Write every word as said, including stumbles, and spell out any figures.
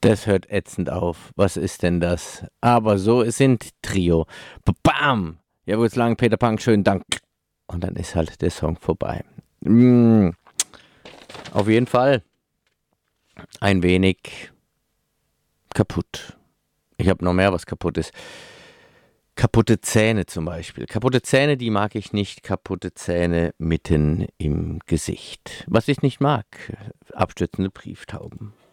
Das hört ätzend auf. Was ist denn das? Aber so sind Trio. Bam! Ja, wird's lang, Peter Punk, schönen Dank. Und dann ist halt der Song vorbei. Mm, auf jeden Fall ein wenig kaputt. Ich habe noch mehr, was kaputt ist. Kaputte Zähne zum Beispiel. Kaputte Zähne, die mag ich nicht. Kaputte Zähne mitten im Gesicht. Was ich nicht mag, abstürzende Brieftauben.